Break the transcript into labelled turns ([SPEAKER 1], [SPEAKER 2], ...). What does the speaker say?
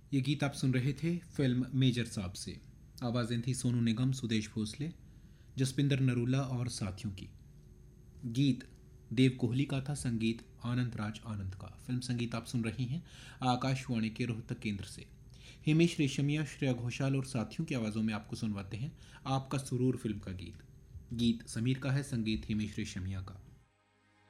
[SPEAKER 1] ये गीत आप सुन रहे थे फिल्म मेजर साहब से। आवाज़ें थी सोनू निगम, सुदेश भोसले, जसपिंदर नरूला और साथियों की। गीत देव कोहली का था, संगीत आनंद राज आनंद का। फिल्म संगीत आप सुन रही हैं आकाशवाणी के रोहतक केंद्र से। हिमेश रेशमिया, श्रेया घोषाल और साथियों की आवाज़ों में आपको सुनवाते हैं आपका सुरूर फिल्म का गीत। गीत समीर का है, संगीत हिमेश रेशमिया का।